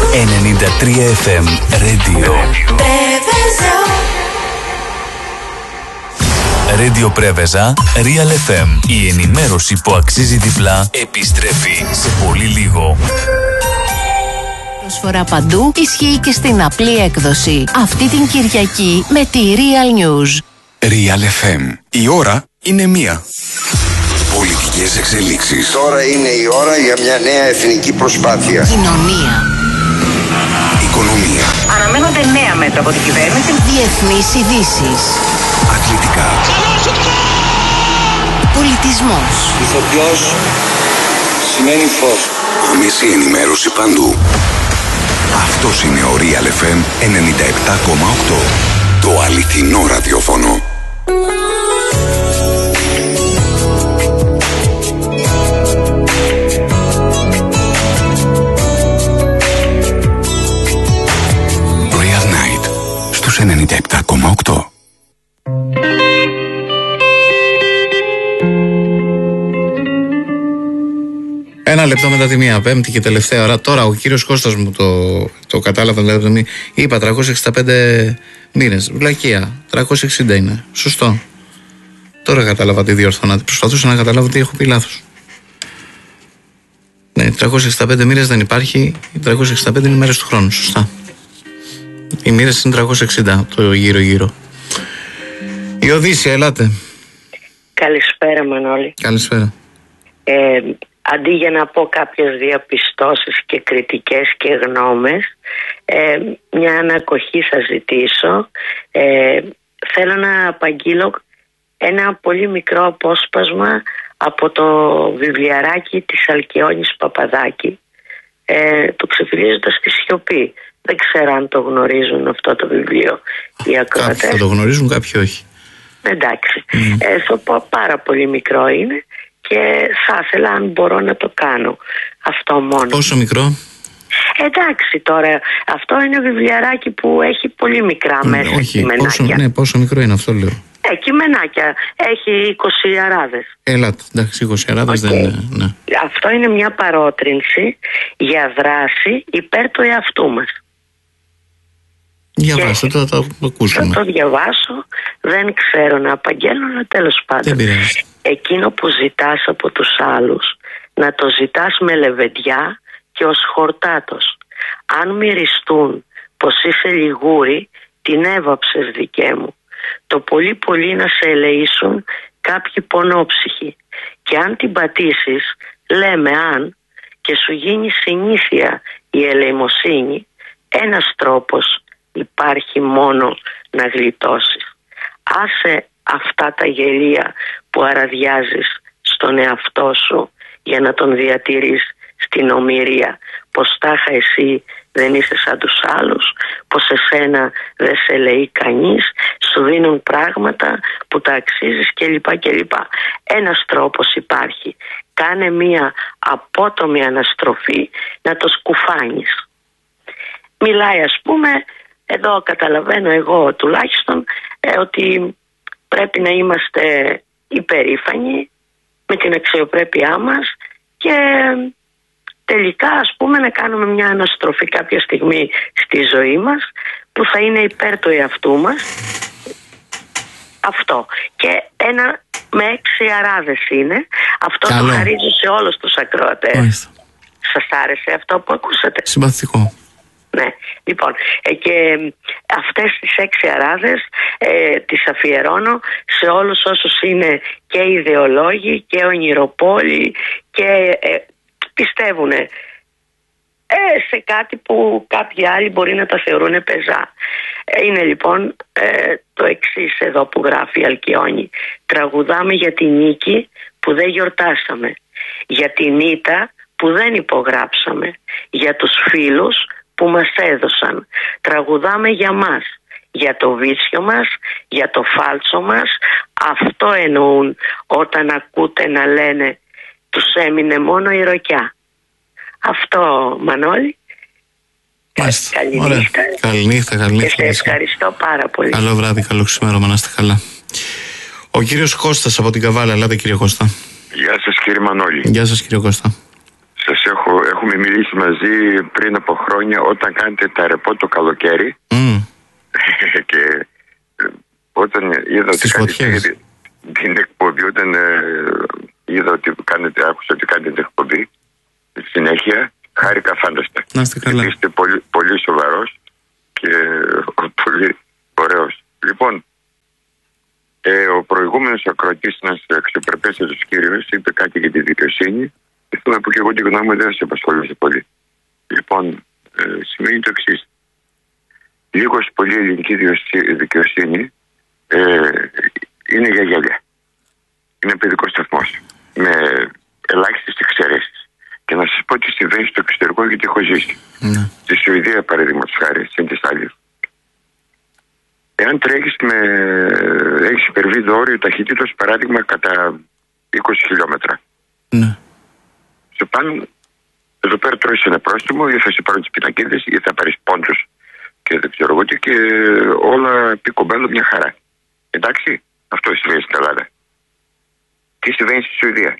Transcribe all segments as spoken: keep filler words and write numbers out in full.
ενενήντα τρία εφ εμ Radio. Radio Πρέβεζα, Real εφ εμ. Η ενημέρωση που αξίζει διπλά επιστρέφει σε πολύ λίγο. Προσφορά παντού ισχύει και στην απλή έκδοση. Αυτή την Κυριακή με τη Real News. Real εφ εμ. Η ώρα είναι μία. Πολιτικές εξελίξεις. Τώρα είναι η ώρα για μια νέα εθνική προσπάθεια. Κοινωνία. Οικονομία. Αναμένονται νέα μέτρα από την κυβέρνηση. Διεθνείς ειδήσεις. Αθλητικά. Πολιτισμός. Ηθοποιός σημαίνει φως. Άμεση ενημέρωση παντού. Αυτός είναι ο Real εφ εμ ενενήντα επτά κόμμα οκτώ. Το αληθινό ραδιόφωνο. Real Night στους ενενήντα επτά κόμμα οκτώ. Ένα λεπτό μετά τη μία, πέμπτη και τελευταία ώρα. Τώρα ο κύριος Κώστας μου το, το κατάλαβε, δηλαδή είπα τριακόσιες εξήντα πέντε μοίρες. Βλακεία. τριακόσιες εξήντα είναι. Σωστό. Τώρα κατάλαβα τι διορθώνα. Προσπαθούσα να καταλάβω τι έχω πει λάθος. Ναι, τριακόσιες εξήντα πέντε μοίρες δεν υπάρχει. Οι τριακόσιες εξήντα πέντε είναι μέρες του χρόνου. Σωστά. Οι μοίρες είναι τριακόσιες εξήντα το γύρω-γύρω. Η Οδύσσια, ελάτε. Καλησπέρα, Μανώλη. Καλησπέρα. Ε, Αντί για να πω κάποιες διαπιστώσεις και κριτικές και γνώμες, ε, μια ανακοχή θα ζητήσω. Ε, θέλω να απαγγείλω ένα πολύ μικρό απόσπασμα από το βιβλιαράκι της Αλκιόνης Παπαδάκη, ε, το Ξεφυλίζοντας τη Σιωπή. Δεν ξέρω αν το γνωρίζουν αυτό το βιβλίο οι ακροατές. Κάποιοι θα το γνωρίζουν, κάποιοι όχι. Εντάξει. Mm. Ε, θα πω πάρα πολύ μικρό είναι. Και θα ήθελα αν μπορώ να το κάνω αυτό μόνο. Πόσο μικρό? Εντάξει τώρα, αυτό είναι βιβλιαράκι που έχει πολύ μικρά μέσα. Όχι, κειμενάκια. Πόσο, ναι, πόσο μικρό είναι αυτό λέω. Ε, κειμενάκια. Έχει είκοσι αράδες. Ελάτε, εντάξει, είκοσι αράδες okay. δεν είναι. Ναι. Αυτό είναι μια παρότρινση για δράση υπέρ του εαυτού μας. Διαβάστε το, θα το ακούσουμε. Θα το διαβάσω, δεν ξέρω να απαγγέλνω, αλλά τέλος πάντων. Εκείνο που ζητάς από τους άλλους, να το ζητάς με λεβεντιά και ως χορτάτος. Αν μυριστούν πως είσαι λιγούρι, την έβαψες δικέ μου. Το πολύ πολύ να σε ελεήσουν κάποιοι πονόψυχοι. Και αν την πατήσεις, λέμε αν, και σου γίνει συνήθεια η ελεημοσύνη, ένας τρόπος υπάρχει μόνο να γλιτώσεις. Άσε αυτά τα γελία που αραδιάζεις στον εαυτό σου για να τον διατηρείς στην ομηρία. Πως τάχα εσύ δεν είσαι σαν τους άλλους, πως εσένα δεν σε λέει κανείς, σου δίνουν πράγματα που τα αξίζεις κλπ. κλπ. Ένας τρόπος υπάρχει. Κάνε μία απότομη αναστροφή να το σκουφάνεις. Μιλάει ας πούμε, εδώ καταλαβαίνω εγώ τουλάχιστον, ε, ότι πρέπει να είμαστε υπερήφανοι με την αξιοπρέπειά μας και τελικά ας πούμε να κάνουμε μια αναστροφή κάποια στιγμή στη ζωή μας που θα είναι υπέρ του εαυτού μας. Αυτό. Και ένα με έξι αράδες είναι. Αυτό Καλό. Το χαρίζω σε όλους τους ακροατές. Μάλιστα. Σας άρεσε αυτό που ακούσατε? Συμπαθητικό. Ναι, λοιπόν, ε, και αυτές τις έξι αράδες ε, τις αφιερώνω σε όλους όσους είναι και ιδεολόγοι και ονειροπόλοι και ε, πιστεύουν ε, σε κάτι που κάποιοι άλλοι μπορεί να τα θεωρούν πεζά. Ε, είναι λοιπόν ε, το εξής εδώ που γράφει η Αλκιόνη. Τραγουδάμε για την νίκη που δεν γιορτάσαμε, για την ήττα που δεν υπογράψαμε, για τους φίλους που μας έδωσαν. Τραγουδάμε για μας, για το βίτσιο μας, για το φάλτσο μας. Αυτό εννοούν όταν ακούτε να λένε τους έμεινε μόνο η ροκιά. Αυτό, Μανώλη. Μάλιστα. Καληνύχτα. Καληνύχτα, καληνύχτα. Και σε ευχαριστώ πάρα πολύ. Καλό βράδυ, καλό ξημέρωμα, να είστε καλά. Ο κύριος Κώστας από την Καβάλα. Ελάτε κύριε Κώστα. Γεια σας κύριε Μανώλη. Γεια σας κύριε Κώστα. Σας έχω έχω, έχουμε μιλήσει μαζί πριν από χρόνια όταν κάνετε τα ρεπό το καλοκαίρι. Mm. Και όταν είδα ότι κάνετε την εκπομπή, όταν ε, είδα ότι κάνετε, άκουσα ότι κάνετε την εκπομπή, στη συνέχεια χάρηκα φάνταστα. Να είστε καλά. Είστε πολύ, πολύ σοβαρός και πολύ ωραίος. Λοιπόν, ε, ο προηγούμενος ακροατής, ένας αξιοπρεπέστατος κύριος, είπε κάτι για τη δικαιοσύνη. Και θέλω να πω και εγώ τη γνώμη μου, δεν θα σε απασχολήσει πολύ. Λοιπόν, ε, σημαίνει το εξής. Λίγος πολύ ελληνική δικαιοσύνη ε, είναι για γέλια. Είναι παιδικός σταθμός. Με ελάχιστες εξαιρέσεις. Και να σας πω τι συμβαίνει στο εξωτερικό, γιατί έχω ζήσει. Mm. Στη Σουηδία, παραδείγματος χάρη, στην Τεσσάλη. Εάν τρέχεις με. Έχεις υπερβεί το όριο ταχύτητας, παράδειγμα, κατά είκοσι χιλιόμετρα. Mm. Σε πάνε, εδώ πέρα τρώεις ένα πρόστιμο, ή θα σε πάρουν τις πινακίδες, ή θα πάρεις πόντους. Και δεν ξέρω εγώ τι, και όλα πει κομπέλο μια χαρά. Εντάξει, αυτό συμβαίνει στην Ελλάδα. Τι συμβαίνει στη Σουηδία?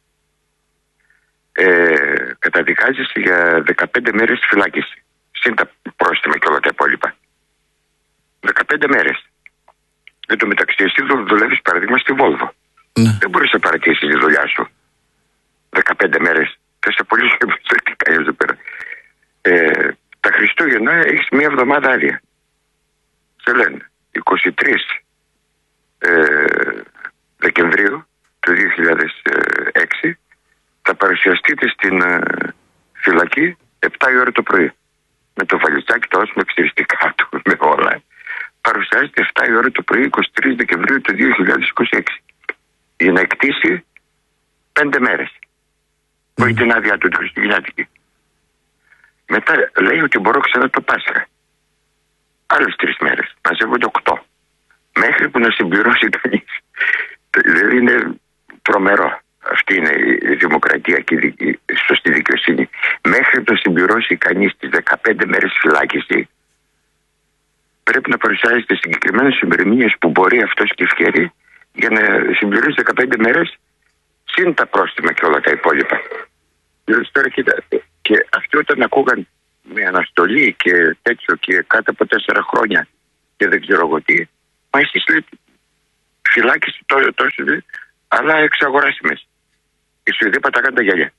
Ε, καταδικάζεσαι για δεκαπέντε μέρες φυλάκιση. Συν τα πρόστιμα και όλα τα υπόλοιπα. δεκαπέντε μέρες. Εν τω μεταξύ, εσύ δουλεύεις παραδείγμα στη Βόλβο. Ναι. Δεν μπορείς να παρατήσεις τη δουλειά σου. δεκαπέντε μέρες. Θα σε πολύ τι κάνεις εδώ πέρα. Ε, τα Χριστούγεννα έχεις μία εβδομάδα άδεια. Σε λένε είκοσι τρεις ε, Δεκεμβρίου του δύο χιλιάδες έξι θα παρουσιαστείτε στην ε, φυλακή επτά η ώρα το πρωί. Με το βαλιτσάκι το με εξαιρετικά του, με όλα. Παρουσιάζεται επτά η ώρα το πρωί, είκοσι τρεις Δεκεμβρίου του δύο χιλιάδες είκοσι έξι. Για να εκτίσει πέντε μέρες. Που mm. την άδειά του, τη Χριστουγεννιάτικη. Μετά λέει ότι μπορώ ξανά το Πάσχα. Άλλες τρεις μέρες. Μαζεύονται οκτώ. Μέχρι που να συμπληρώσει κανείς. Δηλαδή είναι τρομερό. Αυτή είναι η δημοκρατία και η σωστή δικαιοσύνη. Μέχρι να συμπληρώσει κανείς τις δεκαπέντε μέρες φυλάκιση, πρέπει να παρουσιάζεται συγκεκριμένες ημερομηνίες που μπορεί αυτός και ευκαιρεί για να συμπληρώσει δεκαπέντε μέρες συν τα πρόστιμα και όλα τα υπόλοιπα. Δηλαδή τώρα κοίτα, και αυτοί όταν ακούγαν με αναστολή και τέτοιο και κάτω από τέσσερα χρόνια και δεν ξέρω εγώ τι, μα εσείς λέτε φυλάκιση τόσο τόσο, αλλά εξαγοράσιμες. Οι Σουηδοί πατάγαν τα γυαλιά.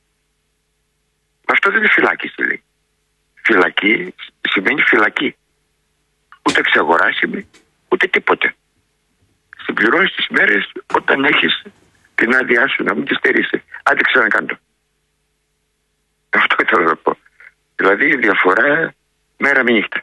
Αυτό δεν είναι φυλάκιση, λέει. Φυλακή σημαίνει φυλακή. Ούτε εξαγοράσιμη, ούτε τίποτε. Συμπληρώνεις τις μέρες όταν έχεις την άδειά σου να μην τη στερήσει. Άντε ξανακάντο. Αυτό ήθελα να πω. Δηλαδή η διαφορά μέρα με νύχτα.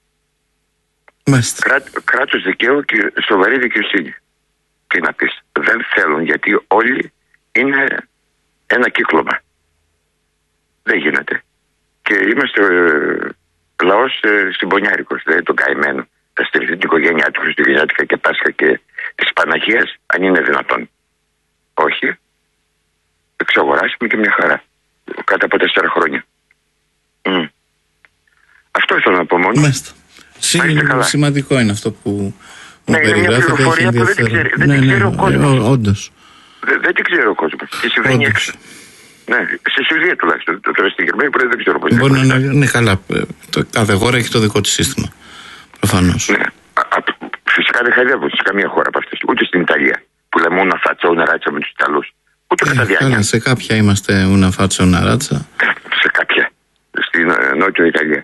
Κρά, κράτος δικαίου και σοβαρή δικαιοσύνη. Τι να πεις, δεν θέλουν, γιατί όλοι είναι ένα κύκλωμα. Δεν γίνεται. Και είμαστε ε, λαός ε, συμπονιάρικος, δηλαδή τον καημένο. Θα στηριχθεί την οικογένειά του Χριστουγεννιάτικα και Πάσχα και της Παναγίας, αν είναι δυνατόν. Όχι. Εξαγοράσουμε και μια χαρά. Κάτω από τέσσερα χρόνια. Mm. Αυτό ήθελα να πω μόνο. Μάλιστα. Σίγουρα σημαντικό είναι αυτό που μου ναι, περιγράφεται. Είναι μια πληροφορία που δεν την ξέρει, δεν ναι, την ξέρει ναι, ο κόσμος. ναι, όντως. Δεν, δεν την ξέρει ο κόσμος. Τι συμβαίνει έξω. Ναι, σε Σουηδία τουλάχιστον. Τώρα στην Γερμανία δεν ξέρω πώς. Μπορεί να είναι ναι, καλά. Το, κάθε χώρα έχει το δικό της σύστημα. Προφανώς. Ναι. Α, α, φυσικά δεν χαϊδεύω σε καμία χώρα από αυτές. Ούτε στην Ιταλία. Που λέμε ούνα φάτσα, ούνα ράτσα με τους Ιταλούς. Ούτε κατά διάρκεια. Καλά, σε κάποια είμαστε ούνα φάτσα, ούνα ράτσα. Σε κάποια. Στην Νότιο Ιταλία.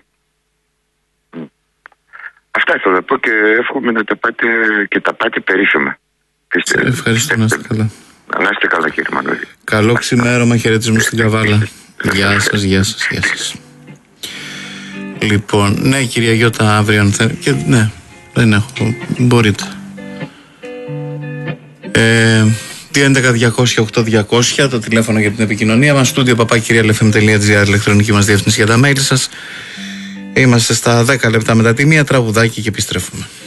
Αυτά ήθελα να πω και εύχομαι να τα πάτε και τα πάτε περίφημα. Ευχαριστώ, να είστε καλά. Να είστε καλά, κύριε Μανώλη. Καλό ξημέρωμα, χαιρετισμό στην Καβάλα. Γεια σας, γεια σας, γεια σας. Λοιπόν, ναι, κυρία Γιώτα, αύριο αν θέλετε. Και ναι, δεν έχω. Μπορείτε. Ε, τι έντεκα διακόσια οκτώ διακόσια το τηλέφωνο για την επικοινωνία μας. Στούντιο παπάκυριαλεφm.gr, ηλεκτρονική μας διεύθυνση για τα mail σας. Είμαστε στα δέκα λεπτά μετά τη μία, τραγουδάκι και επιστρέφουμε.